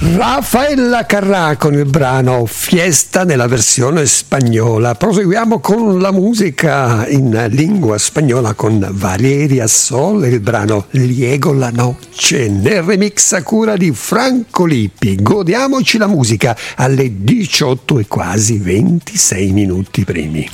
Rafaela Carrà con il brano Fiesta nella versione spagnola. Proseguiamo con la musica in lingua spagnola con Valeria Sol e il brano Liego la noche nel remix a cura di Franco Lippi. Godiamoci la musica alle 18 e quasi 26 minuti primi.